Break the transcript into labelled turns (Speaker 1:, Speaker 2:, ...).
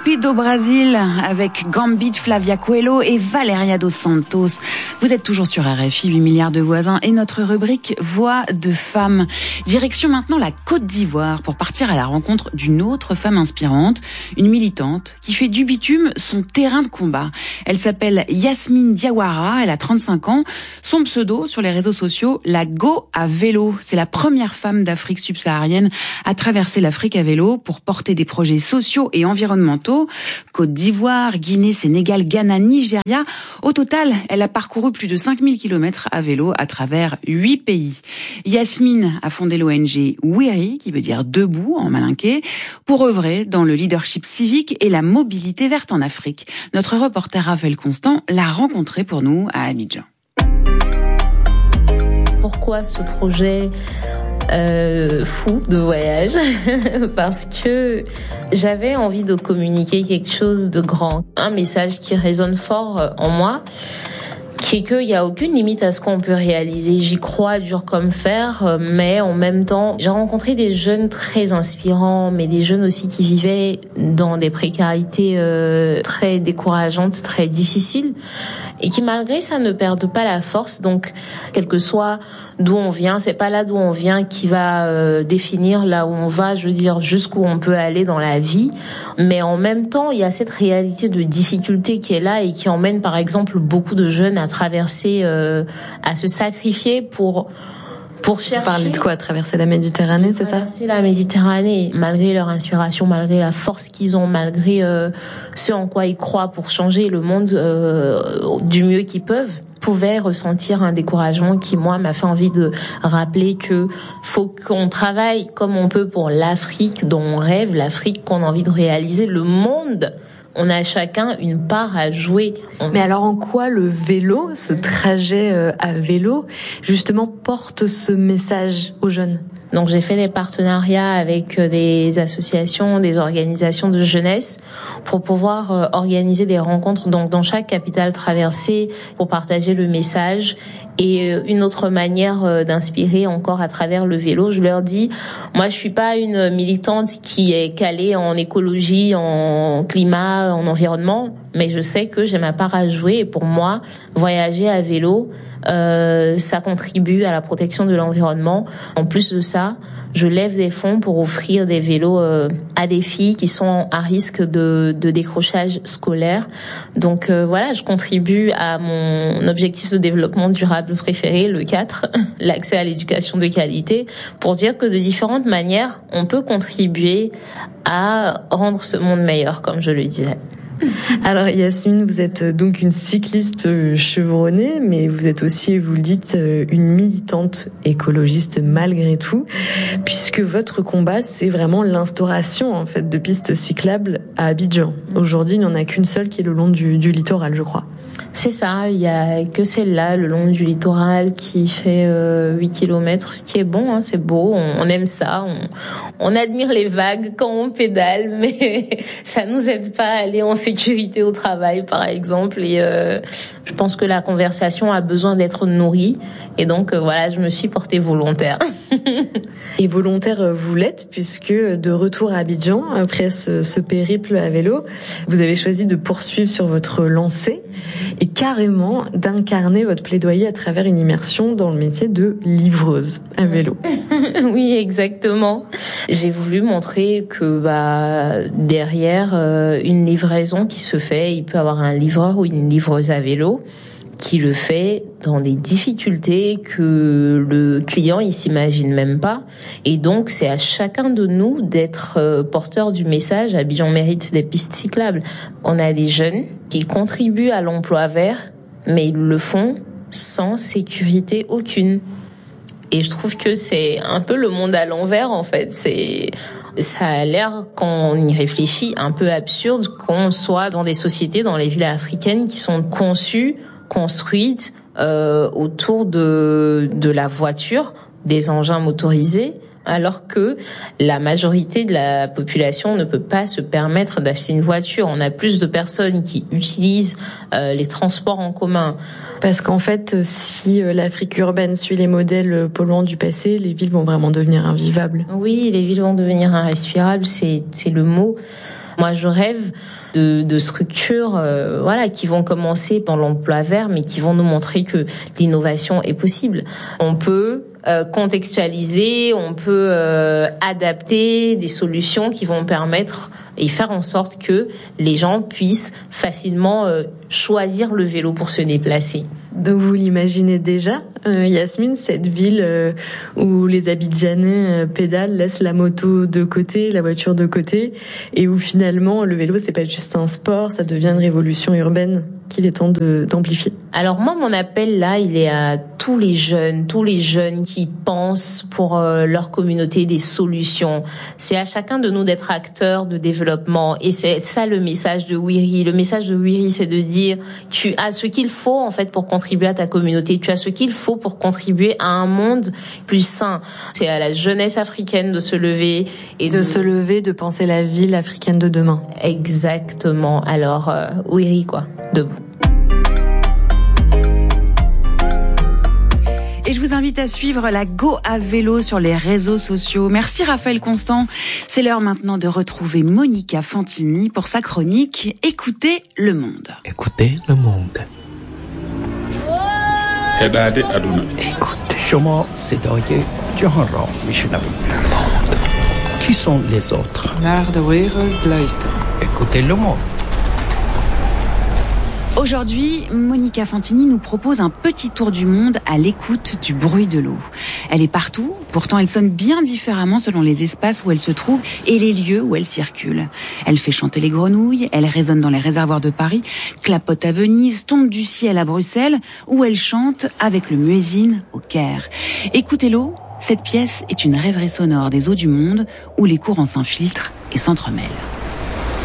Speaker 1: Stupid au Brésil avec Gambit, Flavia Coelho et Valeria dos Santos. Vous êtes toujours sur RFI, 8 milliards de voisins et notre rubrique Voix de femmes. Direction maintenant la Côte d'Ivoire pour partir à la rencontre d'une autre femme inspirante, une militante qui fait du bitume son terrain de combat. Elle s'appelle Yasmine Diawara, elle a 35 ans. Son pseudo sur les réseaux sociaux, la Go à vélo. C'est la première femme d'Afrique subsaharienne à traverser l'Afrique à vélo pour porter des projets sociaux et environnementaux. Côte d'Ivoire, Guinée, Sénégal, Ghana, Nigeria. Au total, elle a parcouru plus de 5000 km à vélo à travers 8 pays. Yasmine a fondé l'ONG Wiri, qui veut dire debout en malinké, pour œuvrer dans le leadership civique et la mobilité verte en Afrique. Notre reporter Raphaël Constant l'a rencontrée pour nous à Abidjan.
Speaker 2: Pourquoi ce projet fou de voyage? Parce que j'avais envie de communiquer quelque chose de grand, un message qui résonne fort en moi, qui est qu'il n'y a aucune limite à ce qu'on peut réaliser. J'y crois dur comme fer, mais en même temps, j'ai rencontré des jeunes très inspirants, mais des jeunes aussi qui vivaient dans des précarités très décourageantes, très difficiles, et qui malgré ça ne perdent pas la force. Donc, quel que soit d'où on vient, c'est pas là d'où on vient qui va définir là où on va, je veux dire jusqu'où on peut aller dans la vie. Mais en même temps, il y a cette réalité de difficulté qui est là et qui emmène par exemple beaucoup de jeunes à traverser, à se sacrifier pour chercher.
Speaker 3: Parler de quoi? Traverser la Méditerranée, c'est ça?
Speaker 2: Traverser la Méditerranée, malgré leur inspiration, malgré la force qu'ils ont, malgré ce en quoi ils croient pour changer le monde du mieux qu'ils peuvent, pouvaient ressentir un découragement qui, moi, m'a fait envie de rappeler que faut qu'on travaille comme on peut pour l'Afrique dont on rêve, l'Afrique qu'on a envie de réaliser, le monde. On a chacun une part à jouer.
Speaker 3: Mais alors en quoi le vélo, ce trajet à vélo, justement porte ce message aux jeunes?
Speaker 2: Donc j'ai fait des partenariats avec des associations, des organisations de jeunesse pour pouvoir organiser des rencontres donc dans chaque capitale traversée pour partager le message. Et une autre manière d'inspirer encore à travers le vélo, je leur dis, moi je suis pas une militante qui est calée en écologie, en climat, en environnement, mais je sais que j'ai ma part à jouer et pour moi, voyager à vélo, ça contribue à la protection de l'environnement. En plus de ça, je lève des fonds pour offrir des vélos à des filles qui sont à risque de décrochage scolaire. Donc voilà, je contribue à mon objectif de développement durable préféré, le 4, l'accès à l'éducation de qualité, pour dire que de différentes manières, on peut contribuer à rendre ce monde meilleur, comme je le disais.
Speaker 3: Alors Yasmine, vous êtes donc une cycliste chevronnée, mais vous êtes aussi, vous le dites, une militante écologiste malgré tout, puisque votre combat, c'est vraiment l'instauration en fait de pistes cyclables à Abidjan. Aujourd'hui, il n'y en a qu'une seule qui est le long du littoral, je crois.
Speaker 2: C'est ça, il y a que celle-là, le long du littoral, qui fait 8 km, ce qui est bon, hein, c'est beau, on aime ça, on admire les vagues quand on pédale, mais ça nous aide pas à aller en sécurité au travail, par exemple, et je pense que la conversation a besoin d'être nourrie, et donc voilà, je me suis portée volontaire.
Speaker 3: Et volontaire, vous l'êtes, puisque de retour à Abidjan, après ce périple à vélo, vous avez choisi de poursuivre sur votre lancée et carrément d'incarner votre plaidoyer à travers une immersion dans le métier de livreuse à vélo.
Speaker 2: Oui, exactement. J'ai voulu montrer que derrière une livraison qui se fait, il peut y avoir un livreur ou une livreuse à vélo qui le fait dans des difficultés que le client il s'imagine même pas, et donc c'est à chacun de nous d'être porteur du message. Abidjan mérite des pistes cyclables. On a des jeunes qui contribuent à l'emploi vert, mais ils le font sans sécurité aucune. Et je trouve que c'est un peu le monde à l'envers en fait. Ça a l'air, quand on y réfléchit, un peu absurde qu'on soit dans des sociétés, dans les villes africaines qui sont conçues, construites autour de la voiture, des engins motorisés, alors que la majorité de la population ne peut pas se permettre d'acheter une voiture. On a plus de personnes qui utilisent les transports en commun.
Speaker 3: Parce qu'en fait, si l'Afrique urbaine suit les modèles polluants du passé, les villes vont vraiment devenir invivables.
Speaker 2: Oui, les villes vont devenir irrespirables, c'est le mot. Moi, je rêve de structures qui vont commencer dans l'emploi vert, mais qui vont nous montrer que l'innovation est possible. On peut contextualiser, on peut adapter des solutions qui vont permettre et faire en sorte que les gens puissent facilement choisir le vélo pour se déplacer.
Speaker 3: Donc vous l'imaginez déjà, Yasmine, cette ville où les Abidjanais pédalent, laissent la moto de côté, la voiture de côté, et où finalement le vélo c'est pas juste un sport, ça devient une révolution urbaine qu'il est temps d'amplifier.
Speaker 2: Alors moi, mon appel là, il est à tous les jeunes qui pensent pour leur communauté des solutions. C'est à chacun de nous d'être acteurs de développement, et c'est ça le message de WIRI. Le message de WIRI, c'est de dire tu as ce qu'il faut en fait pour contribuer à ta communauté, tu as ce qu'il faut pour contribuer à un monde plus sain. C'est à la jeunesse africaine de se lever et
Speaker 3: de penser la ville africaine de demain.
Speaker 2: Exactement. Alors WIRI quoi, debout.
Speaker 1: Et je vous invite à suivre la Go à vélo sur les réseaux sociaux. Merci Raphaël Constant. C'est l'heure maintenant de retrouver Monica Fantini pour sa chronique Écoutez le monde.
Speaker 4: Écoutez le monde.
Speaker 5: Écoutez.
Speaker 4: Shoma Sedoye Johara Mishnabit. Qui sont les autres? Écoutez le monde.
Speaker 1: Aujourd'hui, Monica Fantini nous propose un petit tour du monde à l'écoute du bruit de l'eau. Elle est partout, pourtant elle sonne bien différemment selon les espaces où elle se trouve et les lieux où elle circule. Elle fait chanter les grenouilles, elle résonne dans les réservoirs de Paris, clapote à Venise, tombe du ciel à Bruxelles, où elle chante avec le muezzin au Caire. Écoutez l'eau, cette pièce est une rêverie sonore des eaux du monde où les courants s'infiltrent et s'entremêlent.